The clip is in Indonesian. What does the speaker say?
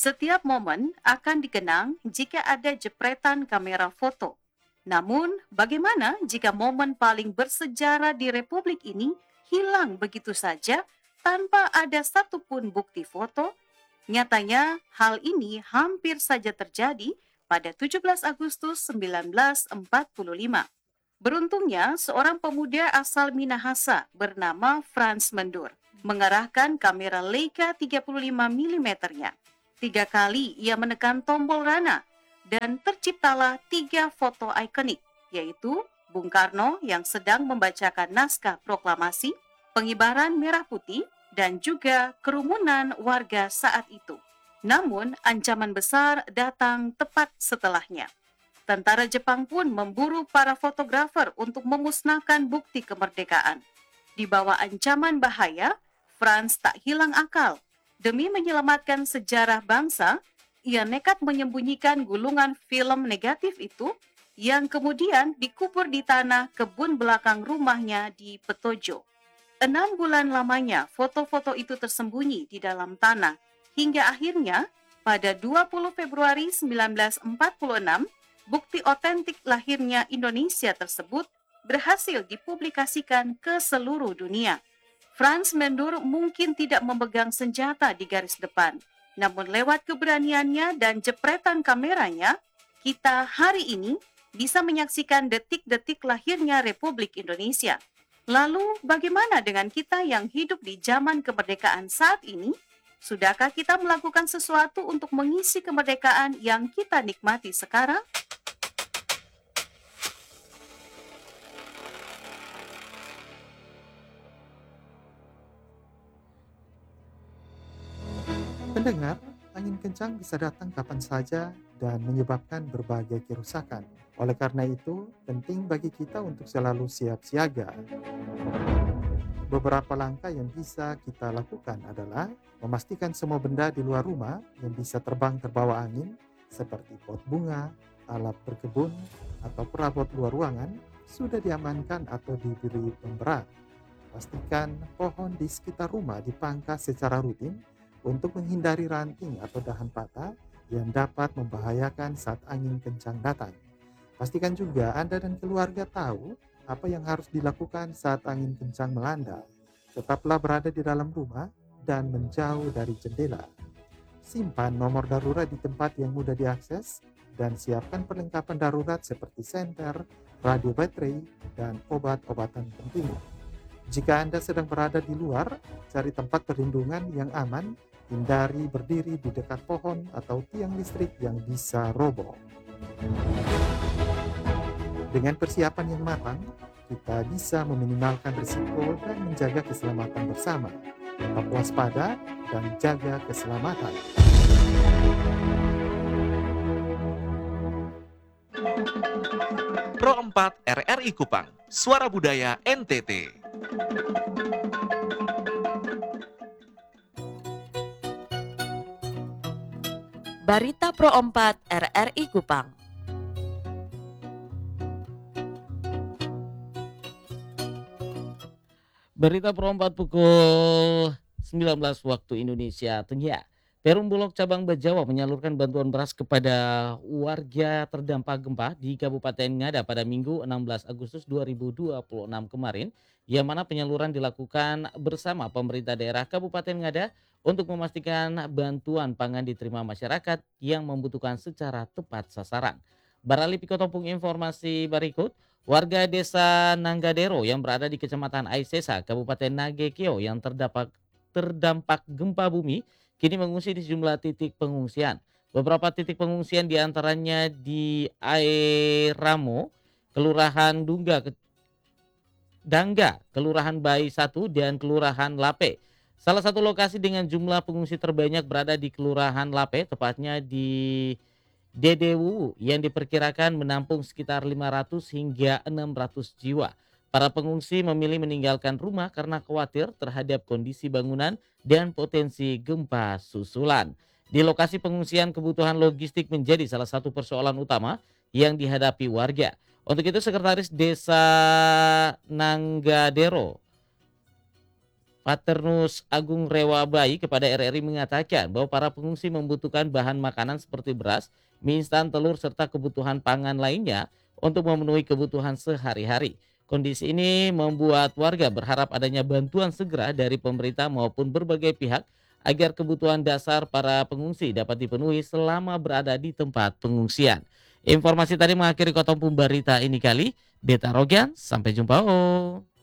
Setiap momen akan dikenang jika ada jepretan kamera foto. Namun, bagaimana jika momen paling bersejarah di Republik ini hilang begitu saja tanpa ada satupun bukti foto? Nyatanya, hal ini hampir saja terjadi pada 17 Agustus 1945. Beruntungnya, seorang pemuda asal Minahasa bernama Franz Mendur mengarahkan kamera Leica 35 mm-nya. 3 kali ia menekan tombol rana dan terciptalah 3 foto ikonik, yaitu Bung Karno yang sedang membacakan naskah proklamasi, pengibaran merah putih, dan juga kerumunan warga saat itu. Namun, ancaman besar datang tepat setelahnya. Tentara Jepang pun memburu para fotografer untuk memusnahkan bukti kemerdekaan. Di bawah ancaman bahaya, Franz tak hilang akal. Demi menyelamatkan sejarah bangsa, ia nekat menyembunyikan gulungan film negatif itu yang kemudian dikubur di tanah kebun belakang rumahnya di Petojo. 6 bulan lamanya foto-foto itu tersembunyi di dalam tanah, hingga akhirnya pada 20 Februari 1946, bukti otentik lahirnya Indonesia tersebut berhasil dipublikasikan ke seluruh dunia. Franz Mendur mungkin tidak memegang senjata di garis depan, namun lewat keberaniannya dan jepretan kameranya, kita hari ini bisa menyaksikan detik-detik lahirnya Republik Indonesia. Lalu, bagaimana dengan kita yang hidup di zaman kemerdekaan saat ini? Sudahkah kita melakukan sesuatu untuk mengisi kemerdekaan yang kita nikmati sekarang? Pendengar, angin kencang bisa datang kapan saja dan menyebabkan berbagai kerusakan. Oleh karena itu, penting bagi kita untuk selalu siap siaga. Beberapa langkah yang bisa kita lakukan adalah memastikan semua benda di luar rumah yang bisa terbang terbawa angin, seperti pot bunga, alat berkebun, atau perabot luar ruangan, sudah diamankan atau diberi pemberat. Pastikan pohon di sekitar rumah dipangkas secara rutin untuk menghindari ranting atau dahan patah yang dapat membahayakan saat angin kencang datang. Pastikan juga Anda dan keluarga tahu apa yang harus dilakukan saat angin kencang melanda. Tetaplah berada di dalam rumah dan menjauh dari jendela. Simpan nomor darurat di tempat yang mudah diakses dan siapkan perlengkapan darurat seperti senter, radio baterai, dan obat-obatan penting. Jika Anda sedang berada di luar, cari tempat perlindungan yang aman, hindari berdiri di dekat pohon atau tiang listrik yang bisa roboh. Dengan persiapan yang matang, kita bisa meminimalkan risiko dan menjaga keselamatan bersama. Tetap waspada dan jaga keselamatan. Pro 4 RRI Kupang, Suara Budaya NTT. Barita Pro 4 RRI Kupang. Berita Pro 4 pukul 19 waktu Indonesia Tengah. Perum Bulog Cabang Bajawa menyalurkan bantuan beras kepada warga terdampak gempa di Kabupaten Ngada pada Minggu 16 Agustus 2026 kemarin, yang mana penyaluran dilakukan bersama pemerintah daerah Kabupaten Ngada untuk memastikan bantuan pangan diterima masyarakat yang membutuhkan secara tepat sasaran. Barali Pikotompung informasi berikut. Warga desa Nanggadero yang berada di Kecamatan Aisesa, Kabupaten Nagekeo yang terdampak gempa bumi kini mengungsi di sejumlah titik pengungsian. Beberapa titik pengungsian diantaranya di Aeramo, Kelurahan Dangga, Kelurahan Bayi 1, dan Kelurahan Lape. Salah satu lokasi dengan jumlah pengungsi terbanyak berada di Kelurahan Lape, tepatnya di Dedewu yang diperkirakan menampung sekitar 500 hingga 600 jiwa. Para pengungsi memilih meninggalkan rumah karena khawatir terhadap kondisi bangunan dan potensi gempa susulan. Di lokasi pengungsian, kebutuhan logistik menjadi salah satu persoalan utama yang dihadapi warga. Untuk itu, Sekretaris Desa Nanggadero, Paternus Agung Rewabai kepada RRI mengatakan bahwa para pengungsi membutuhkan bahan makanan seperti beras, mie instan, telur, serta kebutuhan pangan lainnya untuk memenuhi kebutuhan sehari-hari. Kondisi ini membuat warga berharap adanya bantuan segera dari pemerintah maupun berbagai pihak agar kebutuhan dasar para pengungsi dapat dipenuhi selama berada di tempat pengungsian. Informasi tadi mengakhiri Kotom Pembarita ini kali. Beta Rogan, sampai jumpa.